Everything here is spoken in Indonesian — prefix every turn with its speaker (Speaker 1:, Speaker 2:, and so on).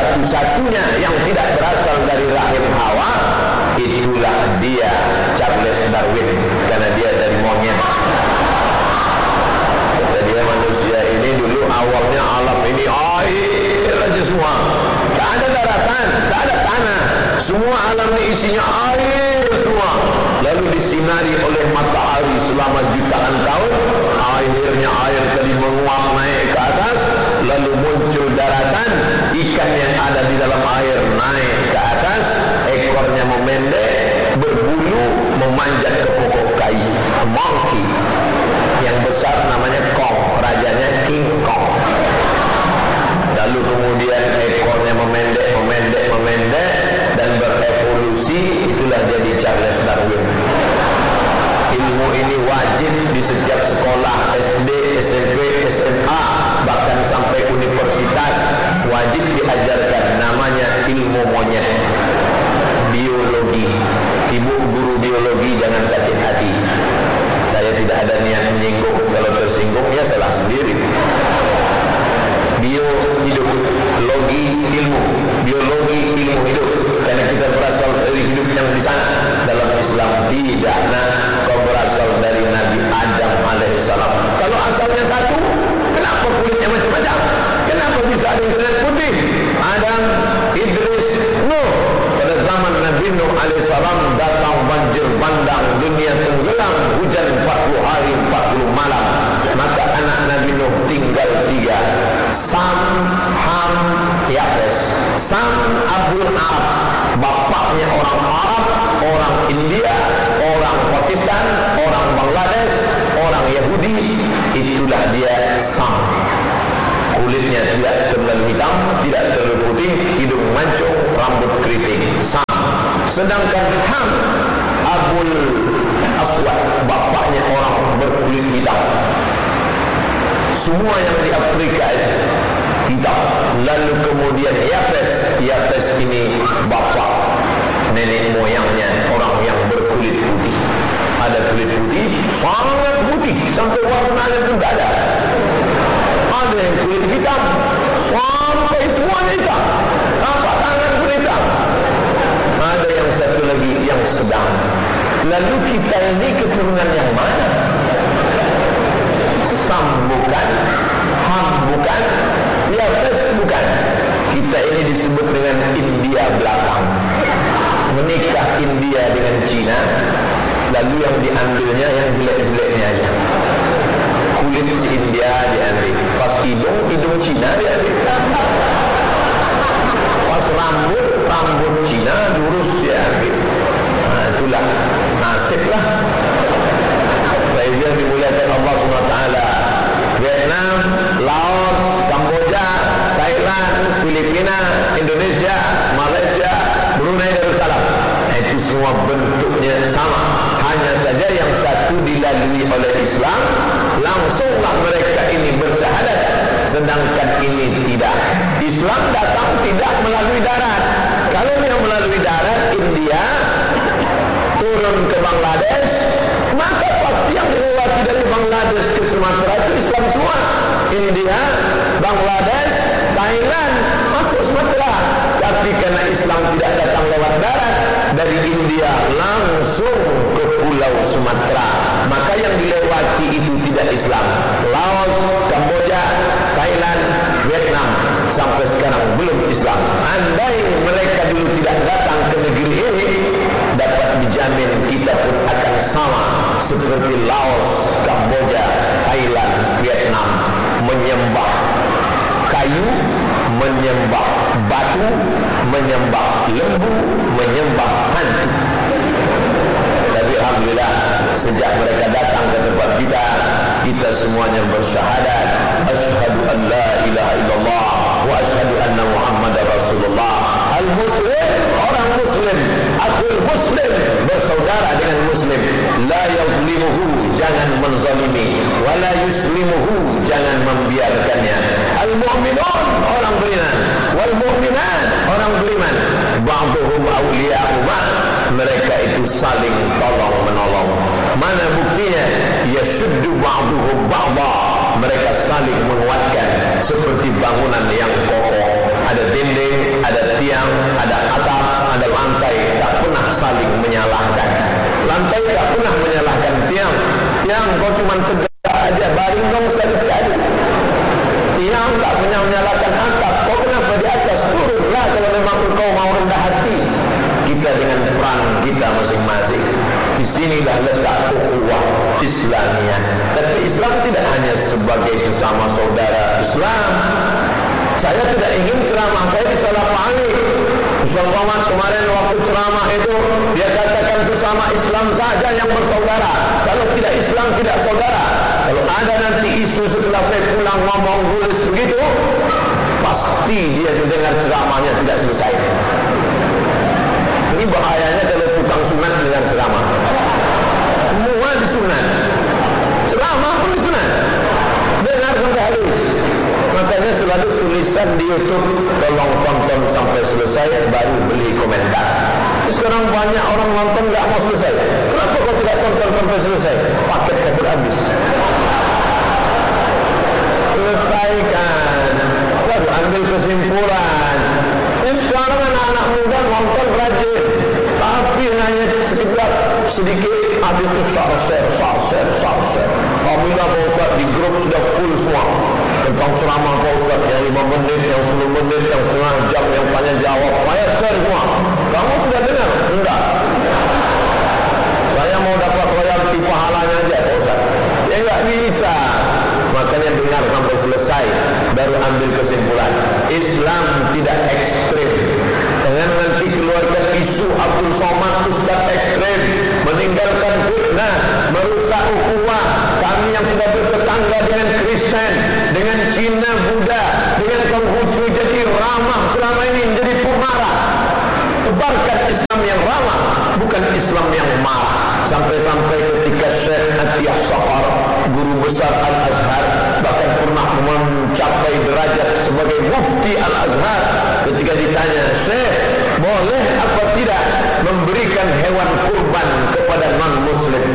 Speaker 1: satu-satunya yang tidak berasal dari rahim Hawa, itulah dia Charles Darwin, karena dia dari monyet. Kata dia, manusia ini dulu awalnya alam ini air aja semua, tak ada daratan, tak ada tanah, semua alam ini isinya air semua. Lalu disinari oleh matahari selama jutaan tahun, akhirnya air tadi menguap naik ke atas, lalu muncul daratan, ikan yang ada di dalam air naik ke atas, ekornya memendek, berbulu, memanjat ke pokok kayu, monkey. Yang besar namanya Kong, rajanya King Kong. Lalu kemudian ekornya memendek dan berevolusi, itulah jadi Charles Darwin. Ilmu ini wajib di setiap sekolah SD, SMP, SMA, bahkan sampai universitas, wajib diajarkan, namanya ilmu monyet, biologi. Ibu guru biologi jangan sakit hati, saya tidak ada niat menyinggung, kalau tersinggung ya salah sendiri. Bio hidup, logi ilmu, biologi ilmu hidup, karena kita berasal dari hidup yang di sana. Dalam Islam tidak, nah kau berasal dari Nabi Adam alaihissalam. Kalau asalnya satu, kenapa kulitnya macam-macam? Kenapa bisa ada yang kulit putih? Adam, Idris, Nuh. Pada zaman Nabi Nuh alaihissalam datang banjir bandang, dunia tenggelam, hujan 40 hari 40 malam. Maka anak Nabi Nuh tinggal 3, Sam, Ham, Yafes. Sam Abdul Arab, bapaknya orang Arab, orang India, orang Pakistan, orang Bangladesh, orang Yahudi. Itulah dia Sam. Kulitnya tidak terlalu hitam, tidak terlalu putih, hidung mancung, rambut keriting. Sam. Sedangkan Ham Abul Aswad, bapaknya orang berkulit hitam. Semua yang di Afrika itu hitam. Lalu kemudian Yafes ini bapak nenek moyangnya orang yang berkulit putih. Ada kulit putih, sangat putih, sampai warnanya pun tak ada. Ada yang kulit hitam, sampai semuanya hitam, nampak tangan pun hitam. Ada yang satu lagi yang sedang. Lalu kita ini keturunan yang mana? Sam bukan, Ham bukan, Yafes bukan. Kita ini disebut dengan India belakang. Menikah India dengan Cina, lalu yang diambilnya yang jelek-jeleknya aja. Kulit si India diambil, pas hidung Cina diambil. Pas rambut Cina lurus diambil. Nah, itulah nasib lah. Yang dimuliakan Allah SWT, Vietnam, Laos, Kamboja, Thailand, Filipina, Indonesia, Malaysia, Brunei Darussalam, itu semua bentuknya sama. Hanya saja yang satu dilalui oleh Islam, langsunglah mereka ini bersyahadat, sedangkan ini tidak. Islam datang tidak melalui darat. Kalau yang melalui darat, India turun ke Bangladesh, maka pasti yang dilewati dari Bangladesh ke Sumatera itu Islam semua. India, Bangladesh, Thailand, masuk Sumatera. Tapi karena Islam tidak datang lewat darat, dari India langsung ke pulau Sumatera, maka yang dilewati itu tidak Islam. Laos, Kamboja, Thailand, Vietnam, sampai sekarang belum Islam. Andai mereka dulu tidak datang ke negeri ini, dapat dijamin kita pun akan sama seperti Laos, Kamboja, Thailand, Vietnam, menyembah kayu, menyembah batu, menyembah lembu, menyembah hantu. Tapi alhamdulillah, sejak mereka datang ke tempat kita, kita semuanya bersyahadat, asyhadu an la ilaha illallah wa asyhadu anna Muhammadar Rasulullah. Al-Muslim, orang Muslim, akhul Muslim, bersaudara dengan Muslim. La yazlimuhu, jangan menzalimi, wa la yuslimuhu, jangan membiarkannya. Al-Mu'minun, orang beriman, wal mu'minat, orang beriman, ba'duhum awliya'u ba'd, mereka itu saling tolong menolong. Mana buktinya? Yashuddu ba'duhum ba'da, mereka saling menguatkan seperti bangunan yang kokoh. Ada dinding, menyalahkan. Lantai tak pernah menyalahkan tiang. Tiang kau cuma tegak aja, baring dong sekali-sekali. Tiang tak pernah menyalahkan atap. Kau kenapa di atas? Turunlah kalau memang kau mau rendah hati. Kita dengan peran kita masing-masing. Di sinilah letak ukhuwah Islamiyah. Tapi Islam tidak hanya sebagai sesama saudara Islam. Saya tidak ingin ceramah saya disalahpahami. Ustaz Somad kemarin waktu ceramah itu dia katakan sesama Islam saja yang bersaudara. Kalau tidak Islam tidak saudara. Kalau ada nanti isu setelah saya pulang ngomong tulis begitu, pasti dia mendengar ceramahnya tidak selesai. Ini bahayanya kalau tukang sunat dengar ceramah. Semua disunat, ceramah pun disunat, dengar sampai habis. Makanya selalu tulisan di YouTube, tolong tonton sampai selesai baru beli komentar. Sekarang banyak orang nonton nggak mau selesai. Kenapa kau tidak tonton sampai selesai? Paket kabur habis. Selesaikan, lalu ambil kesimpulan. Ini sekarang anak-anak muda nonton rajin, tapi hanya sekedar sedikit, habis itu share. Apabila Pak Ustaz di grup sudah full semua tentang ceramah Pak Ustaz yang 5 menit, yang 10 menit, yang setengah jam, yang tanya jawab, saya share semua. Kamu sudah dengar? Enggak. Saya mau dapat royalti pahalanya aja Pak Ustaz. Ya enggak bisa. Makanya dengar sampai selesai baru ambil kesimpulan. Islam tidak ekstrim. Jangan nanti keluarkan isu Abdul Somad Ustaz ekstrim, meninggalkan fitnah, merusak ukhuwah. Kami yang sudah bertetangga dengan Kristen, dengan Cina, Buddha, dengan Konghucu jadi ramah selama ini menjadi pemarah. Tebarkan Islam yang ramah, bukan Islam yang marah. Sampai-sampai ketika Syekh Atiyah Saqar, guru besar Al-Azhar, bahkan pernah mencapai derajat sebagai mufti Al-Azhar, ketika ditanya, Syekh, boleh apa tidak memberikan hewan kurban kepada non-muslim?